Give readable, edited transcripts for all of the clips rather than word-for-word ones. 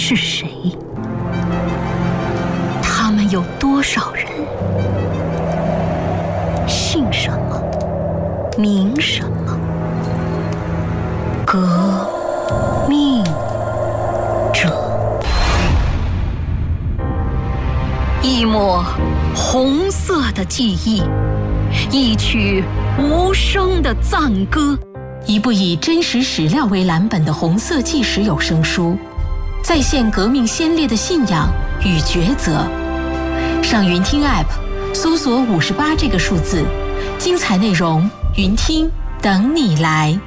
是谁？他们有多少人？姓什么？名什么？革命者。一抹红色的记忆，一曲无声的赞歌。 一部以真实史料为蓝本的红色纪实有声书，再现革命先烈的信仰与抉择。上云听 App 搜索58这个数字，精彩内容云听等你来。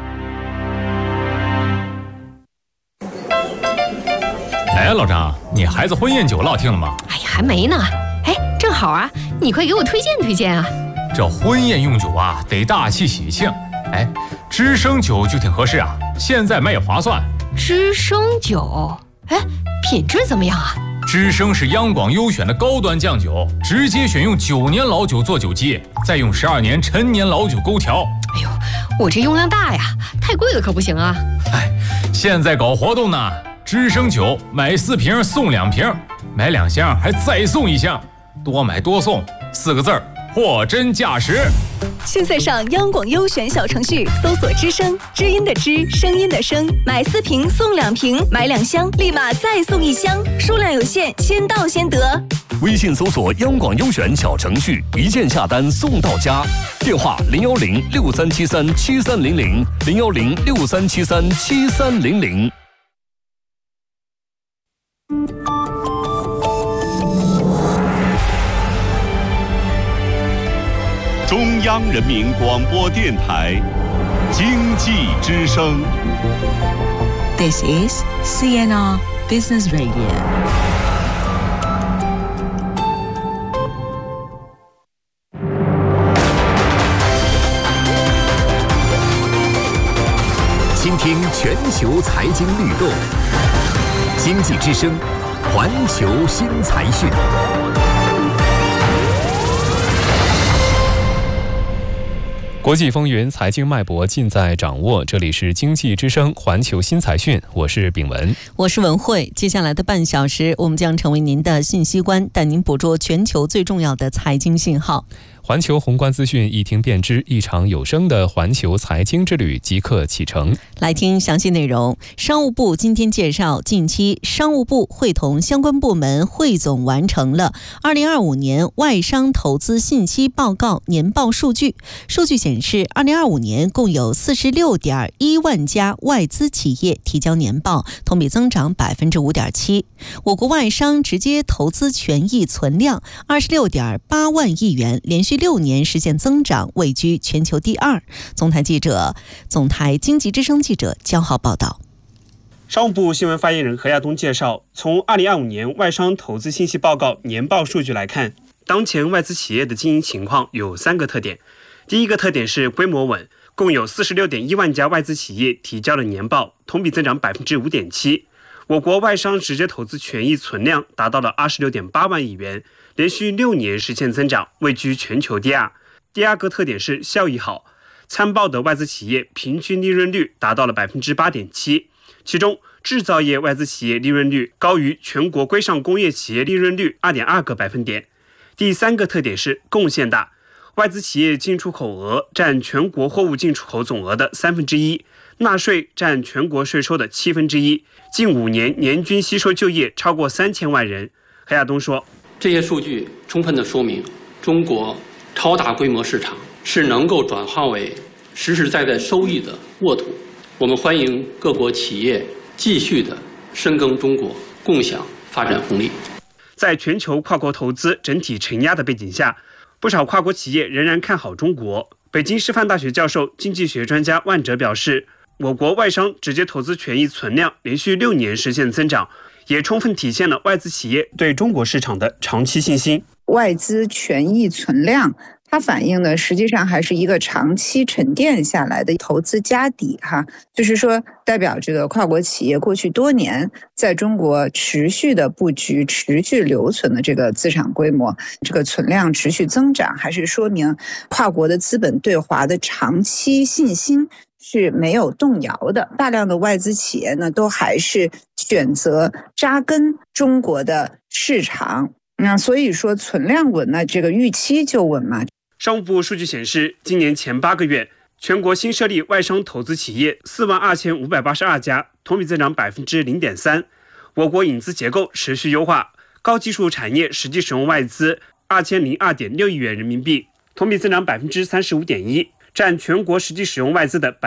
哎，老张，你孩子婚宴酒落听了吗？ 哎呀，还没呢。哎，正好啊，你快给我推荐推荐啊。 这婚宴用酒啊，得大气喜庆。哎，知生酒就挺合适啊，现在卖也划算。 知生酒，哎，品质怎么样啊？ 知生是央广优选的高端酱酒，直接选用9年老酒做酒基，再用12年陈年老酒勾调。 哎呦，我这用量大呀，太贵了可不行啊。 哎，现在搞活动呢，知生酒买4瓶送2瓶，买2箱还再送1箱，多买多送，4个字儿，货真价实。 现在上央广优选小程序搜索知声，知音的知，声音的声，买4瓶送2瓶，买2箱立马再送1箱，数量有限，先到先得。 微信搜索央广优选小程序，一键下单送到家。电话01063737300 01063737300。 中央人民广播电台经济之声。 This is CNR Business Radio。 倾听全球财经律动，经济之声，环球新财讯。 国际风云，财经脉搏尽在掌握。这里是经济之声环球新财讯，我是炳文， 我是文慧。接下来的半小时，我们将成为您的信息官，带您捕捉全球最重要的财经信号。 环球宏观资讯，一听便知，一场有声的环球财经之旅即刻启程。 来听详细内容。商务部今天介绍，近期商务部会同相关部门汇总完成了2025年外商投资信息报告年报数据。数据显示，2025年共有46.1万家外资企业提交年报，同比增长5.7%。我国外商直接投资权益存量26.8万亿元，连续6年实现增长，位居全球第2。总台经济之声记者焦浩报道。 商务部新闻发言人何亚东介绍，从2025年外商投资信息报告年报数据来看，当前外资企业的经营情况有3个特点。第一个特点是规模稳，共有46.1万家外资企业提交了年报，同比增长5.7%。我国外商直接投资权益存量达到了26.8万亿元，连续6年实现增长，位居全球第2。第二个特点是效益好，参报的外资企业平均利润率达到了8.7%，其中制造业外资企业利润率高于全国规上工业企业利润率2.2个百分点。第三个特点是贡献大，外资企业进出口额占全国货物进出口总额的1/3，纳税占全国税收的1/7，近5年年均吸收就业超过3000万人。何亚东说， 这些数据充分地说明，中国超大规模市场是能够转化为实实在在收益的沃土。我们欢迎各国企业继续的深耕中国，共享发展红利。 在全球跨国投资整体承压的背景下，不少跨国企业仍然看好中国。北京师范大学教授、经济学专家万哲表示，我国外商直接投资权益存量连续6年实现增长，也充分体现了外资企业对中国市场的长期信心。 外资权益存量，它反映的实际上还是一个长期沉淀下来的投资家底哈，就是说代表这个跨国企业过去多年在中国持续的布局、持续留存的这个资产规模，这个存量持续增长，还是说明跨国的资本对华的长期信心是没有动摇的，大量的外资企业呢都还是选择扎根中国的市场。那所以说存量稳呢，这个预期就稳嘛。 商务部数据显示，今年前8个月，全国新设立外商投资企业42582家，同比增长 0.3%。我国引资结构持续优化，高技术产业实际使用外资2002.6亿元人民币，同比增长 35.1%， 占全国实际使用外资的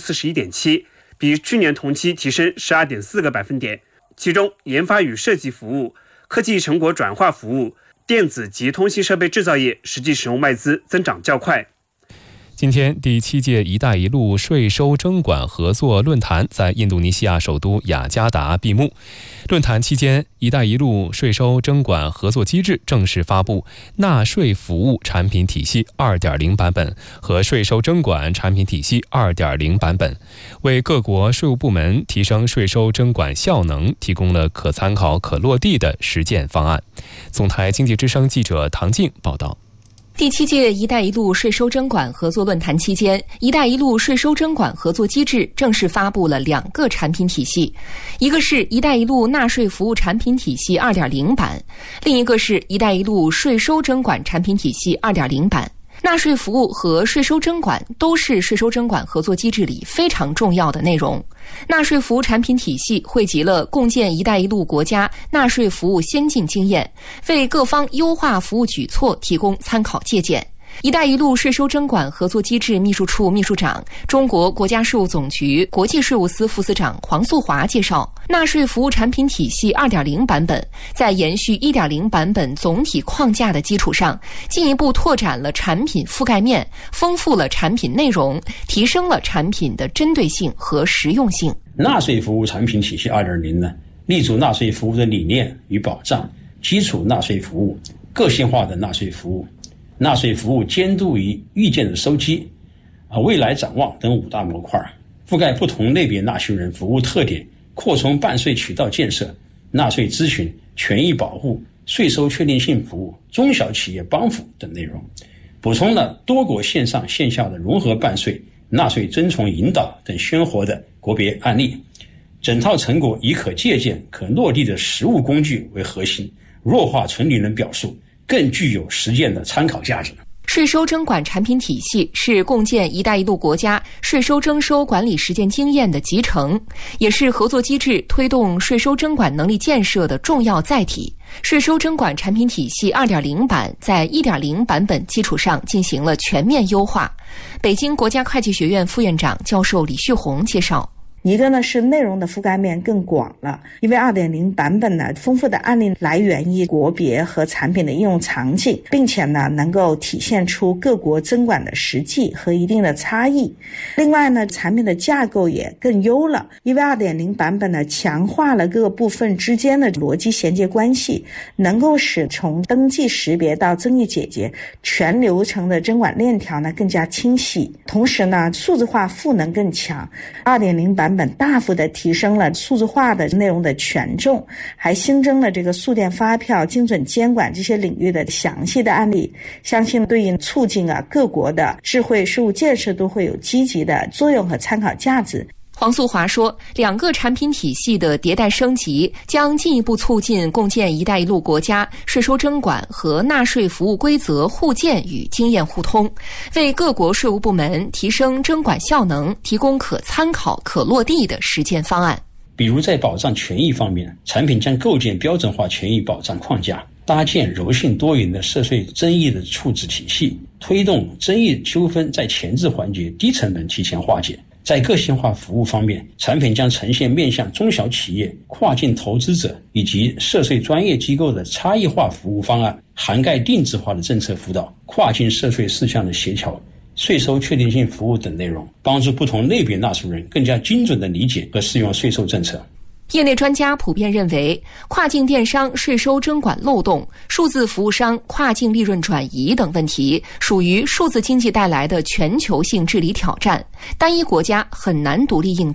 41.7%， 比去年同期提升 12.4个百分点。其中，研发与设计服务、科技成果转化服务、电子及通信设备制造业实际使用外资增长较快。 今天，第7届“一带一路”税收征管合作论坛在印度尼西亚首都雅加达闭幕。论坛期间，“一带一路”税收征管合作机制正式发布纳税服务产品体系 2.0 版本和税收征管产品体系 2.0 版本，为各国税务部门提升税收征管效能提供了可参考、可落地的实践方案。总台经济之声记者唐静报道。 第7届“一带一路”税收征管合作论坛期间，“一带一路”税收征管合作机制正式发布了2个产品体系，一个是“一带一路”纳税服务产品体系 2.0 版，另一个是“一带一路”税收征管产品体系 2.0 版。纳税服务和税收征管都是税收征管合作机制里非常重要的内容。纳税服务产品体系汇集了共建“一带一路”国家纳税服务先进经验，为各方优化服务举措提供参考借鉴。“一带一路”税收征管合作机制秘书处秘书长、中国国家税务总局国际税务司副司长黄素华介绍，纳税服务产品体系 2.0 版本在延续 1.0 版本总体框架的基础上，进一步拓展了产品覆盖面，丰富了产品内容，提升了产品的针对性和实用性。 纳税服务产品体系 2.0 呢，立足纳税服务的理念与保障，基础纳税服务、个性化的纳税服务、纳税服务监督与预见的收集、未来展望等5大模块，覆盖不同类别纳税人服务特点，扩充办税渠道建设、纳税咨询、权益保护、税收确定性服务、中小企业帮扶等内容，补充了多国线上线下的融合办税、纳税遵从引导等鲜活的国别案例。整套成果以可借鉴、可落地的实务工具为核心，弱化纯理论表述，更具有实践的参考价值。 税收征管产品体系是共建“一带一路”国家税收征收管理实践经验的集成，也是合作机制推动税收征管能力建设的重要载体。税收征管产品体系 2.0 版在 1.0 版本基础上进行了全面优化。北京国家会计学院副院长教授李旭红介绍， 一个呢是内容的覆盖面更广了，因为 2.0 版本呢丰富的案例来源于国别和产品的应用场景，并且呢能够体现出各国征管的实际和一定的差异。另外呢，产品的架构也更优了，因为 2.0 版本呢强化了各个部分之间的逻辑衔接关系，能够使从登记识别到争议解决全流程的征管链条呢更加清晰。同时呢，数字化赋能更强， 2.0 版本大幅的提升了数字化的内容的权重，还新增了这个数电发票、精准监管这些领域的详细的案例，相信对应促进各国的智慧税务建设都会有积极的作用和参考价值。 黄素华说，2个产品体系的迭代升级将进一步促进共建“一带一路”国家税收征管和纳税服务规则互鉴与经验互通，为各国税务部门提升征管效能提供可参考、可落地的实践方案。 比如在保障权益方面，产品将构建标准化权益保障框架，搭建柔性多元的涉税争议的处置体系，推动争议纠纷在前置环节低成本提前化解。在个性化服务方面，产品将呈现面向中小企业、跨境投资者以及涉税专业机构的差异化服务方案，涵盖定制化的政策辅导、跨境涉税事项的协调、税收确定性服务等内容，帮助不同类别纳税人更加精准地理解和适用税收政策。 业内专家普遍认为，跨境电商税收征管漏洞、数字服务商跨境利润转移等问题属于数字经济带来的全球性治理挑战，单一国家很难独立应对。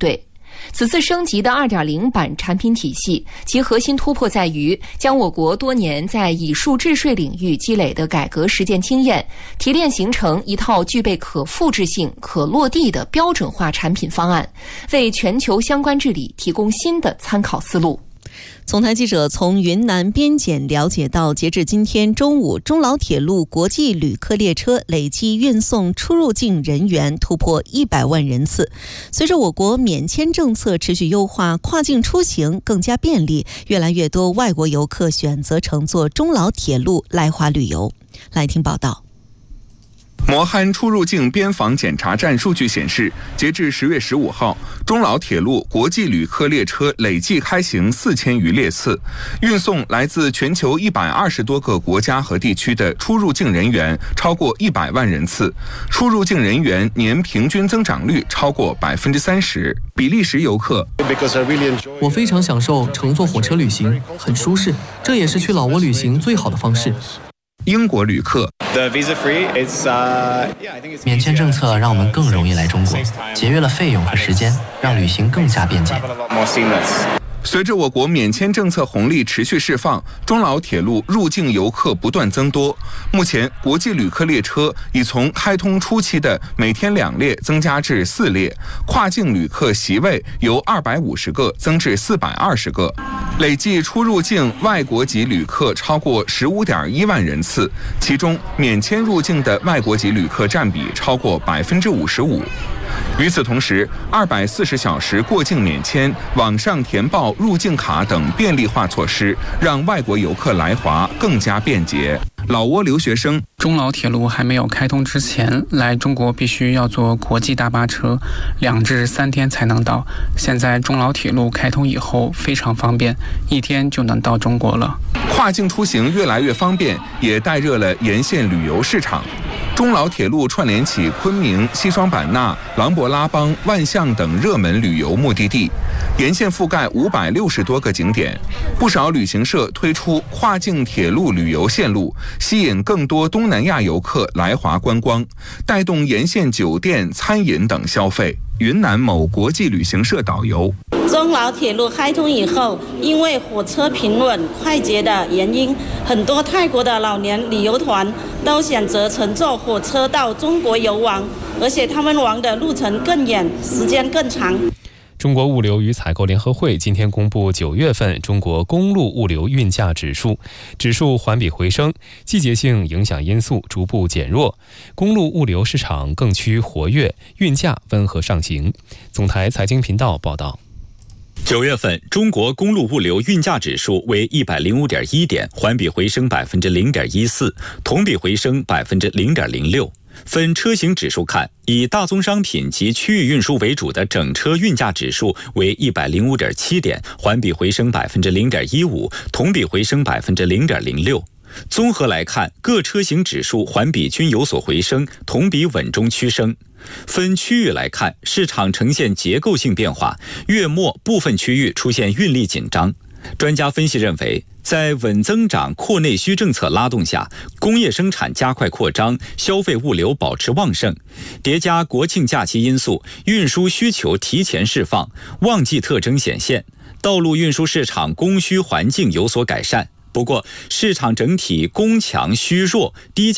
此次升级的 2.0 版产品体系，其核心突破在于将我国多年在以数治税领域积累的改革实践经验，提炼形成一套具备可复制性、可落地的标准化产品方案，为全球相关治理提供新的参考思路。 总台记者从云南边检了解到，截至今天中午，中老铁路国际旅客列车累计运送出入境人员突破100万人次。随着我国免签政策持续优化，跨境出行更加便利，越来越多外国游客选择乘坐中老铁路来华旅游。来听报道。 磨憨出入境边防检查站数据显示，截至10月15号，中老铁路国际旅客列车累计开行4000余列次，运送来自全球120多个国家和地区的出入境人员超过100万人次，出入境人员年平均增长率超过30%。比利时游客， 我非常享受乘坐火车旅行，很舒适，这也是去老挝旅行最好的方式。 英国旅客， 免签政策让我们更容易来中国，节约了费用和时间，让旅行更加便捷。 随着我国免签政策红利持续释放，中老铁路入境游客不断增多。目前，国际旅客列车已从开通初期的每天2列增加至4列，跨境旅客席位由250个增至420个，累计出入境外国籍旅客超过15.1万人次，其中免签入境的外国籍旅客占比超过55%。与此同时，240小时过境免签、网上填报入境卡等便利化措施，让外国游客来华更加便捷。老挝留学生， 中老铁路还没有开通之前，来中国必须要坐国际大巴车，2至3天才能到。现在中老铁路开通以后非常方便，1天就能到中国了。 跨境出行越来越方便，也带热了沿线旅游市场。中老铁路串联起昆明、西双版纳、琅勃拉邦、万象等热门旅游目的地，沿线覆盖560多个景点。不少旅行社推出跨境铁路旅游线路，吸引更多东南亚游客来华观光，带动沿线酒店、餐饮等消费。云南某国际旅行社导游， 中老铁路开通以后，因为火车平稳快捷的原因，很多泰国的老年旅游团都选择乘坐火车到中国游玩，而且他们玩的路程更远，时间更长。 中国物流与采购联合会今天公布9月份中国公路物流运价指数，指数环比回升，季节性影响因素逐步减弱，公路物流市场更趋活跃，运价温和上行。总台财经频道报道。 9月份，中国公路物流运价指数为105.1点，环比回升0.14%，同比回升0.06%。分车型指数看，以大宗商品及区域运输为主的整车运价指数为105.7点，环比回升0.15%，同比回升0.06%。综合来看，各车型指数环比均有所回升，同比稳中趋升。分区域来看，市场呈现结构性变化，月末部分区域出现运力紧张。专家分析认为，在稳增长、扩内需政策拉动下，工业生产加快扩张，消费物流保持旺盛，叠加国庆假期因素，运输需求提前释放，旺季特征显现，道路运输市场供需环境有所改善。不过，市场整体供强需弱，低价